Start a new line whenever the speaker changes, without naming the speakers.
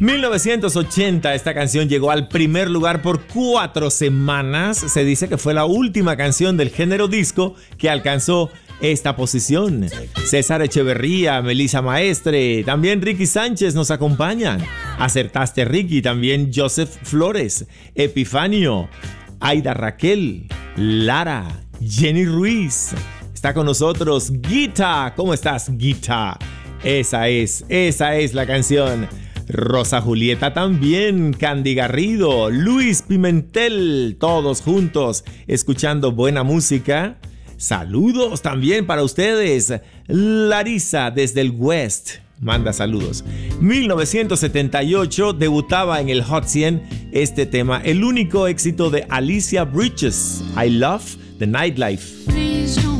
1980, esta canción llegó al primer lugar por 4 semanas. Se dice que fue la última canción del género disco que alcanzó esta posición. César Echeverría, Melissa Maestre, también Ricky Sánchez nos acompañan. Acertaste, Ricky, también Joseph Flores, Epifanio, Aida Raquel, Lara, Jenny Ruiz. Está con nosotros Guita. ¿Cómo estás, Guita? Esa es la canción. Rosa Julieta también, Candy Garrido, Luis Pimentel, todos juntos escuchando buena música. Saludos también para ustedes. Larisa desde el West manda saludos. 1978 debutaba en el Hot 100 este tema, el único éxito de Alicia Bridges, I Love the Nightlife.